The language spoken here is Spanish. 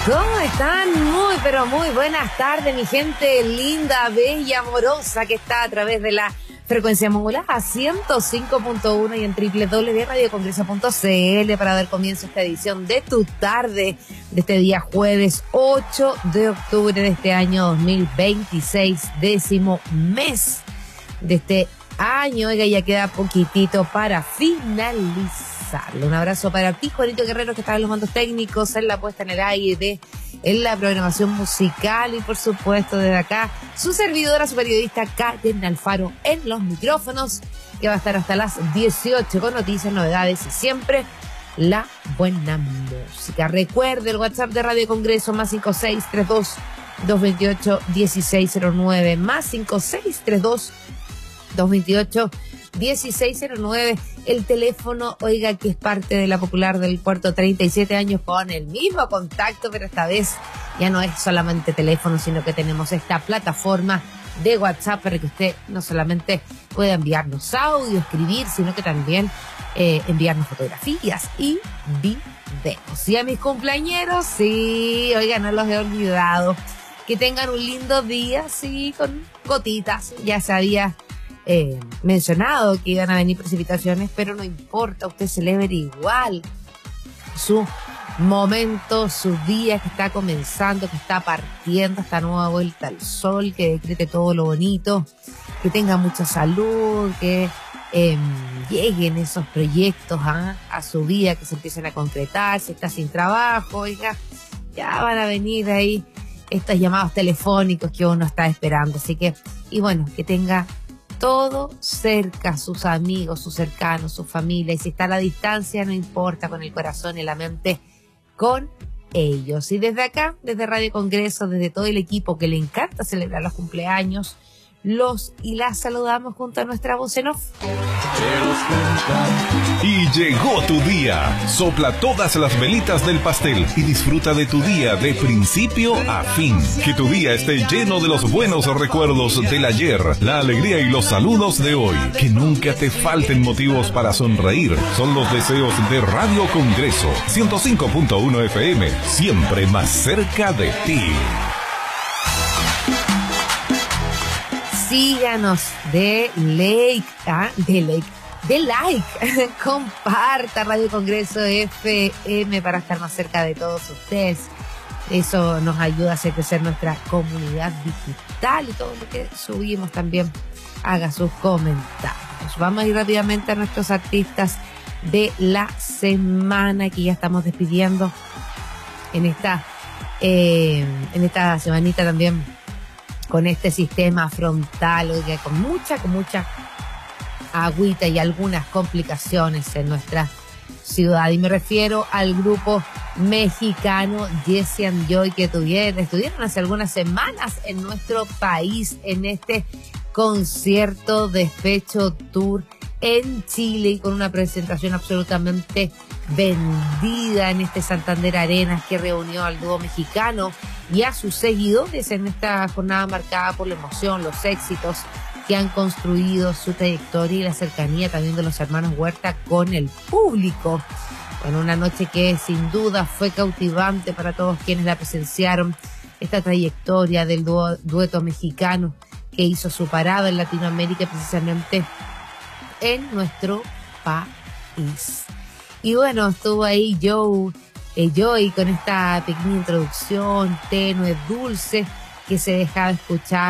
¿Cómo están? Muy, pero muy buenas tardes, mi gente linda, bella, amorosa, que está a través de la frecuencia modulada 105.1 y en www.radiocongreso.cl para dar comienzo a esta edición de Tu Tarde de este día jueves 8 de octubre de este año 2026, 10º mes de este año. Oiga, ya queda poquitito para finalizar. Un abrazo para ti, Juanito Guerrero, que está en los mandos técnicos, en la puesta en el aire, en la programación musical y por supuesto desde acá su servidora, su periodista Karen Alfaro en los micrófonos, que va a estar hasta las 18 con noticias, novedades y siempre la buena música. Recuerde el WhatsApp de Radio Congreso más 5632-228-1609 más 5632-228-1609, el teléfono, oiga, que es parte de la popular del puerto, 37 años con el mismo contacto, pero esta vez ya no es solamente teléfono, sino que tenemos esta plataforma de WhatsApp para que usted no solamente pueda enviarnos audio, escribir, sino que también enviarnos fotografías y videos. Y a mis cumpleañeros, sí, oiga, no los he olvidado. Que tengan un lindo día, sí, con gotitas. Ya se había mencionado que iban a venir precipitaciones, pero no importa, usted celebre igual su momento, su día que está comenzando, que está partiendo esta nueva vuelta al sol, que decrete todo lo bonito, que tenga mucha salud, que lleguen esos proyectos a su vida, que se empiecen a concretar. Si está sin trabajo, oiga, ya van a venir ahí estos llamados telefónicos que uno está esperando, así que, y bueno, que tenga todo cerca, sus amigos, sus cercanos, su familia, y si está a la distancia, no importa, con el corazón y la mente, con ellos. Y desde acá, desde Radio Congreso, desde todo el equipo que le encanta celebrar los cumpleaños, los y las saludamos junto a nuestra voz en off. Y llegó tu día. Sopla todas las velitas del pastel y disfruta de tu día de principio a fin. Que tu día esté lleno de los buenos recuerdos del ayer, la alegría y los saludos de hoy. Que nunca te falten motivos para sonreír. Son los deseos de Radio Congreso 105.1 FM, siempre más cerca de ti. Síganos, de like, comparta Radio Congreso FM para estar más cerca de todos ustedes. Eso nos ayuda a hacer crecer nuestra comunidad digital y todo lo que subimos también haga sus comentarios. Vamos a ir rápidamente a nuestros artistas de la semana, que ya estamos despidiendo en esta semanita también, con este sistema frontal, oiga, con mucha agüita y algunas complicaciones en nuestra ciudad. Y me refiero al grupo mexicano Jesse and Joy, que estuvieron hace algunas semanas en nuestro país en este concierto Despecho Tour en Chile, y con una presentación absolutamente vendida en este Santander Arenas, que reunió al dúo mexicano y a sus seguidores en esta jornada marcada por la emoción, los éxitos que han construido, su trayectoria y la cercanía también de los hermanos Huerta con el público. Bueno, una noche que sin duda fue cautivante para todos quienes la presenciaron, esta trayectoria del dueto mexicano que hizo su parada en Latinoamérica, precisamente en nuestro país. Y bueno, estuvo ahí Joy con esta pequeña introducción tenue, dulce, que se dejaba escuchar